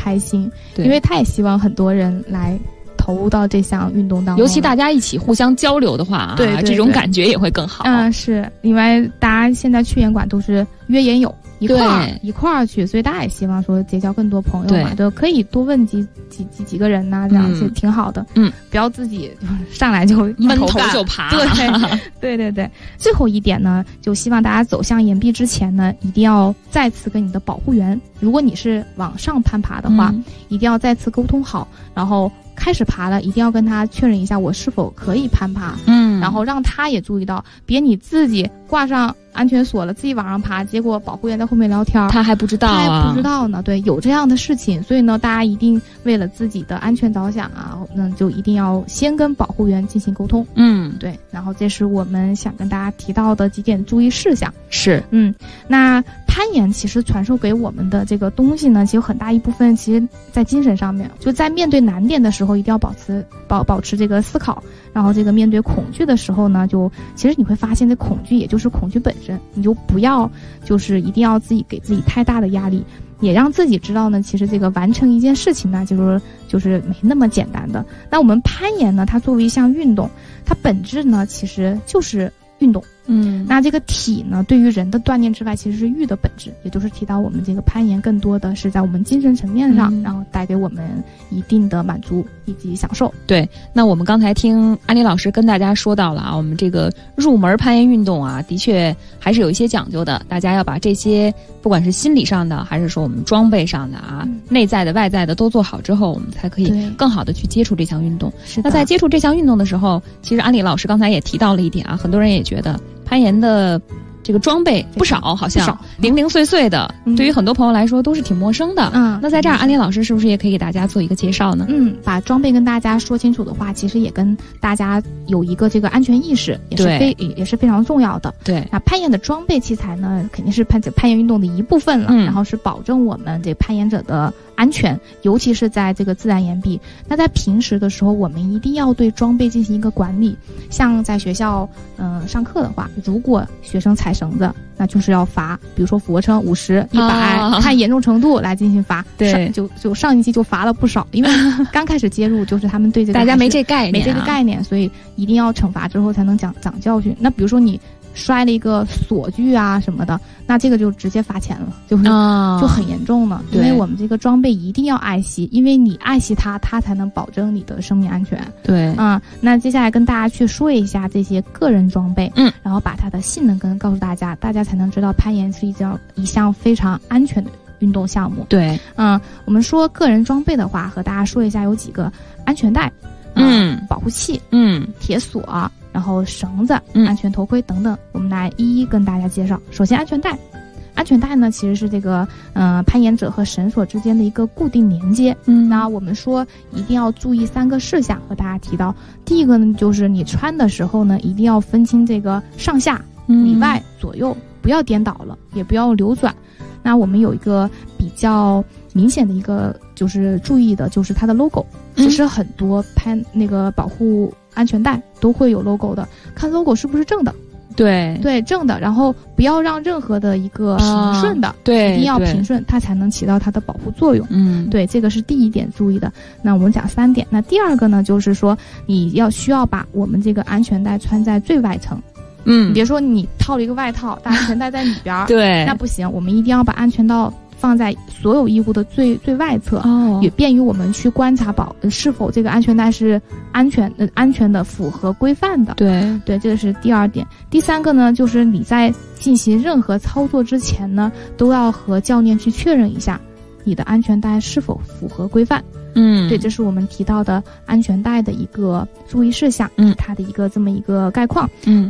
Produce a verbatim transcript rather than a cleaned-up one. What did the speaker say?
开心，因为他也希望很多人来投入到这项运动当中， 尤其大家一起互相交流的话啊， 对对对， 这种感觉也会更好。 嗯，是因为大家现在去严馆都是约研友一块儿一块儿去，所以大家也希望说结交更多朋友嘛，就可以多问几几几几个人呐、啊，这样是挺好的。 嗯， 不要自己上来就闷头就爬。 对对对对。最后一点呢，就希望大家走向岩壁之前呢，一定要再次跟你的保护员，如果你是往上攀爬的话，嗯、一定要再次沟通好，然后。开始爬了，一定要跟他确认一下我是否可以攀爬，嗯，然后让他也注意到，别你自己挂上安全锁了，自己往上爬，结果保护员在后面聊天， 他还不知道啊， 他还不知道呢。对，有这样的事情，所以呢，大家一定为了自己的安全着想啊，那就一定要先跟保护员进行沟通， 嗯， 对。然后这是我们想跟大家提到的几点注意事项。 是， 嗯，那攀岩其实传授给我们的这个东西呢，其实很大一部分其实在精神上面，就在面对难点的时候，一定要保持保保持这个思考，然后这个面对恐惧的时候呢，就其实你会发现这恐惧也就是恐惧本身，你就不要就是一定要自己给自己太大的压力，也让自己知道呢，其实这个完成一件事情呢，就是就是没那么简单的。那我们攀岩呢，它作为一项运动，它本质呢其实就是运动。嗯，那这个体呢，对于人的锻炼之外，其实是玉的本质，也就是提到我们这个攀岩更多的是在我们精神层面上，嗯、然后带给我们一定的满足以及享受。 对，那我们刚才听安妮老师跟大家说到了啊，我们这个入门攀岩运动啊，的确还是有一些讲究的，大家要把这些不管是心理上的，还是说我们装备上的啊，嗯、内在的、外在的都做好之后，我们才可以更好的去接触这项运动。那在接触这项运动的时候，其实安妮老师刚才也提到了一点啊，很多人也觉得。攀岩的这个装备不少，好像零零碎碎的，嗯、对于很多朋友来说都是挺陌生的。嗯，那在这儿，安妮老师是不是也可以给大家做一个介绍呢？ 嗯，把装备跟大家说清楚的话，其实也跟大家有一个这个安全意识，也是非也是非常重要的。 对， 那攀岩的装备器材呢，肯定是攀攀岩运动的一部分了，嗯、然后是保证我们这攀岩者的安全，尤其是在这个自然岩壁。那在平时的时候，我们一定要对装备进行一个管理。像在学校，嗯、呃，上课的话，如果学生踩绳子，那就是要罚，比如说俯卧撑五十、一百，看严重程度来进行罚。 对， 就就上一期就罚了不少，因为刚开始接入，就是他们对这个大家没这概念、啊， 没这个概念，所以一定要惩罚之后才能讲讲教训。那比如说你摔了一个锁具啊什么的，那这个就直接罚钱了，就是、哦、就很严重了。因为我们这个装备一定要爱惜，因为你爱惜它，它才能保证你的生命安全。 对， 啊、嗯，那接下来跟大家去说一下这些个人装备，嗯，然后把它的性能跟告诉大家，大家才能知道攀岩是一项一项非常安全的运动项目。 对， 嗯，我们说个人装备的话，和大家说一下有几个安全带，嗯，保护器，嗯，铁锁。然后绳子、安全头盔等等，嗯、我们来一一跟大家介绍。首先，安全带，安全带呢其实是这个呃攀岩者和绳索之间的一个固定连接。嗯，那我们说一定要注意三个事项，和大家提到。第一个呢，就是你穿的时候呢，一定要分清这个上下、里外、左右，不要颠倒了，也不要流转。那我们有一个比较明显的一个就是注意的，就是它的 logo。其实很多攀那个保护安全带都会有 logo 的，看 logo 是不是正的。 对对，正的，然后不要让任何的一个平顺的，啊、 对， 一定要平顺，它才能起到它的保护作用。嗯，对，这个是第一点注意的。那我们讲三点，那第二个呢，就是说你要需要把我们这个安全带穿在最外层。嗯，你别说你套了一个外套，但安全带在里边， 对， 那不行，我们一定要把安全带放在所有衣物的最最外侧，哦，也便于我们去观察保是否这个安全带是安全呃安全的、符合规范的。 对对，这个是第二点。第三个呢，就是你在进行任何操作之前呢，都要和教练去确认一下你的安全带是否符合规范。嗯，对，这是我们提到的安全带的一个注意事项，嗯，它的一个这么一个概况。嗯，